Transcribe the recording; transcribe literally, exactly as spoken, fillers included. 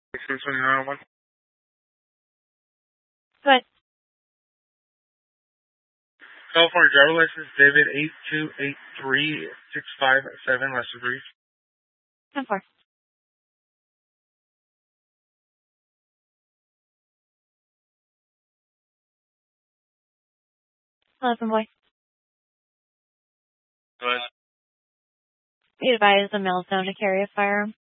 six one nine one. Good. California driver license, David eight two eight three six five seven, last three. ten four. eleven boy. Go ahead. Be advised the male is known to carry a firearm.